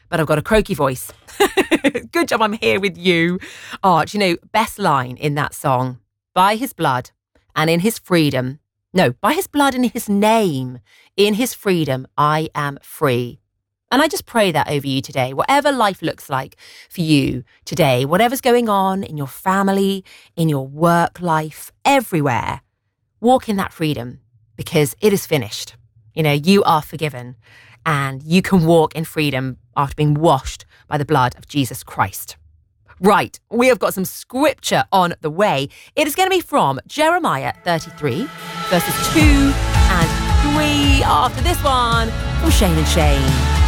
but I've got a croaky voice. Good job I'm here with you. Oh, do you know, best line in that song, by his blood and in his freedom. No, by his blood and his name, in his freedom, I am free. And I just pray that over you today, whatever life looks like for you today, whatever's going on in your family, in your work life, everywhere, walk in that freedom because it is finished. You know, you are forgiven and you can walk in freedom after being washed by the blood of Jesus Christ. Right, we have got some scripture on the way. It is going to be from Jeremiah 33, verses 2 and 3 after this one from Shane and Shane.